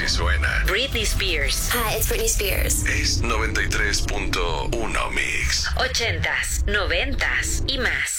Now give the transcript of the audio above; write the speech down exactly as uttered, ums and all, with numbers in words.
así suena Britney Spears. Hi, it's Britney Spears. es noventa y tres punto uno Mix. Ochentas, noventas y más.